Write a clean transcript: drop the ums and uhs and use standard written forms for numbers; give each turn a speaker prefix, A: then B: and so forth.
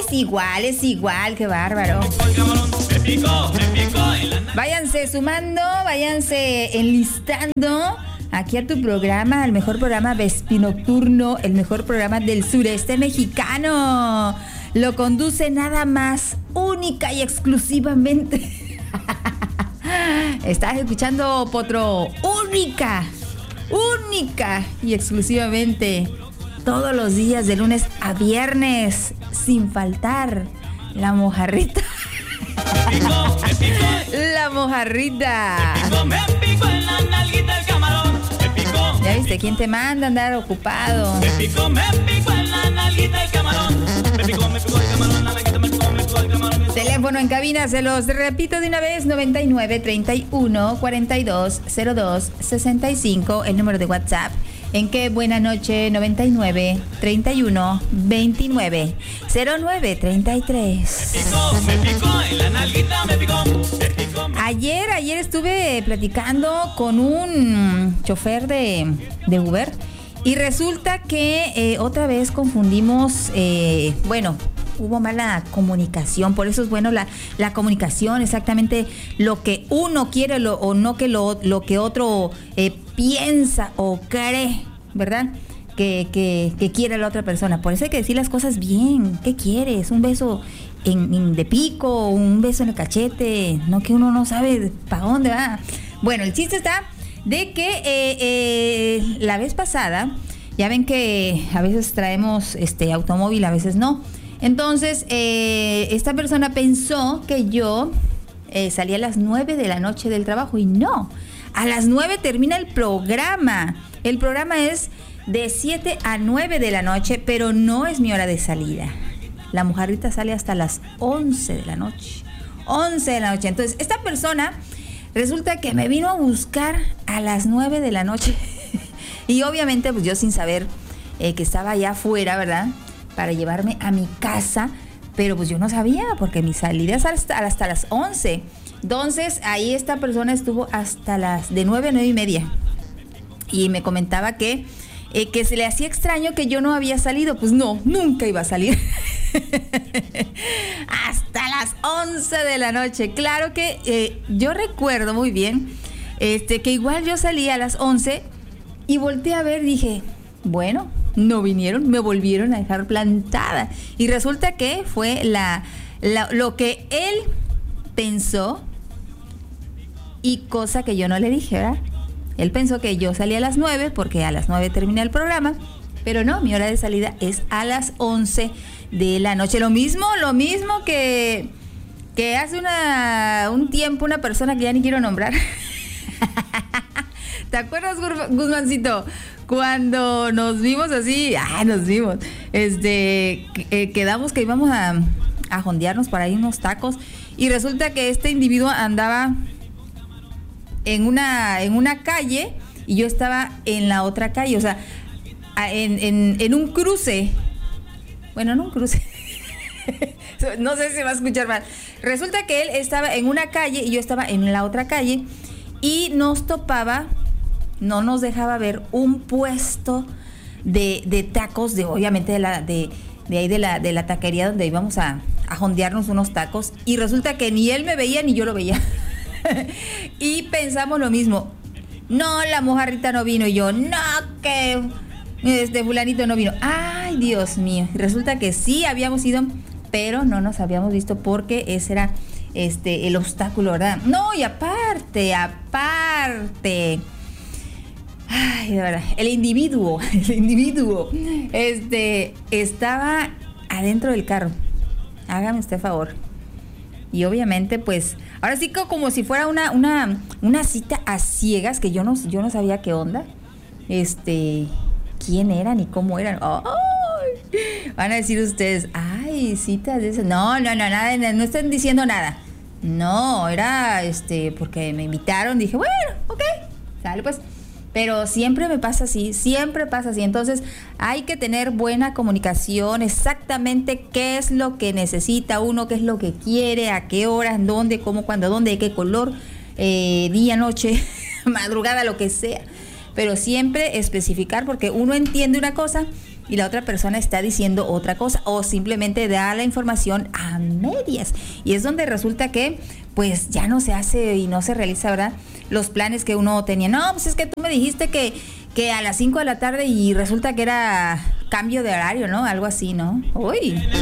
A: es igual, qué bárbaro. Váyanse sumando, váyanse enlistando aquí a tu programa, el mejor programa vestinocturno, el mejor programa del sureste mexicano. Lo conduce nada más, única y exclusivamente. Estás escuchando, Potro, única y exclusivamente, todos los días de lunes a viernes, sin faltar, la mojarrita. La mojarrita.
B: Me pico en la nalguita el camarón.
A: Ya viste, ¿quién te manda a andar ocupado?
B: Me pico en la nalguita el camarón. Me pico el camarón, la nalguita, me pico el camarón.
A: Teléfono en cabina, se los repito de una vez, 99 31 42 02 65, el número de WhatsApp. En que buena noche, 99 31 29 09 33.
B: Me pico en la nalguita, me pico.
A: Ayer estuve platicando con un chofer de Uber y resulta que otra vez confundimos, hubo mala comunicación, por eso es bueno la comunicación, exactamente lo que uno quiere o no que lo que otro piensa o cree, ¿verdad? Que quiere la otra persona. Por eso hay que decir las cosas bien. ¿Qué quieres? ¿Un beso de pico? ¿Un beso en el cachete? No, que uno no sabe para dónde va. Bueno, el chiste está de que la vez pasada, ya ven que a veces traemos automóvil, a veces no. Entonces, esta persona pensó que yo salía a las 9 de la noche del trabajo y no. A las 9 termina el programa. El programa es de 7 a 9 de la noche, pero no es mi hora de salida. La mojarrita sale hasta las 11 de la noche. 11 de la noche. Entonces, esta persona resulta que me vino a buscar a las 9 de la noche. Y obviamente, pues yo sin saber que estaba allá afuera, ¿verdad? Para llevarme a mi casa. Pero pues yo no sabía, porque mi salida es hasta las 11. Entonces, ahí esta persona estuvo hasta de 9 a 9 y media. Y me comentaba que se le hacía extraño que yo no había salido. Pues no, nunca iba a salir. Hasta las 11 de la noche. Claro que yo recuerdo muy bien que igual yo salí a las 11 y volteé a ver y dije, bueno, no vinieron, me volvieron a dejar plantada. Y resulta que fue lo que él pensó y cosa que yo no le dije, ¿verdad? Él pensó que yo salía a las 9 porque a las 9 termina el programa, pero no, mi hora de salida es a las 11 de la noche. Lo mismo que hace un tiempo una persona que ya ni quiero nombrar. ¿Te acuerdas, Guzmancito? Cuando nos vimos así, quedamos que íbamos a jondearnos para ir unos tacos y resulta que este individuo andaba en una calle y yo estaba en la otra calle, o sea, en un cruce. Bueno, no un cruce. No sé si va a escuchar mal. Resulta que él estaba en una calle y yo estaba en la otra calle y nos topaba, no nos dejaba ver un puesto de tacos, obviamente de la taquería donde íbamos a jondearnos unos tacos, y resulta que ni él me veía ni yo lo veía. Y pensamos lo mismo. No, la mojarrita no vino. Y yo, no, que fulanito no vino. Ay, Dios mío. Resulta que sí habíamos ido, pero no nos habíamos visto porque ese era el obstáculo, ¿verdad? No, y aparte. Ay, de verdad, el individuo estaba adentro del carro. Hágame usted favor. Y obviamente, pues, ahora sí que como si fuera una cita a ciegas, que yo no sabía qué onda. ¿Quién eran y cómo eran? ¡Ay! Van a decir ustedes, ay, citas de esas. No, nada, no están diciendo nada. No, era porque me invitaron, dije, bueno, ok, sale pues. Pero siempre me pasa así, Entonces hay que tener buena comunicación, exactamente qué es lo que necesita uno, qué es lo que quiere, a qué hora, en dónde, cómo, cuándo, dónde, de qué color, día, noche, madrugada, lo que sea. Pero siempre especificar, porque uno entiende una cosa y la otra persona está diciendo otra cosa o simplemente da la información a medias. Y es donde resulta que pues ya no se hace y no se realiza, ¿verdad? Los planes que uno tenía. No, pues es que tú me dijiste que a las 5 de la tarde y resulta que era cambio de horario, ¿no? Algo así, ¿no? Uy.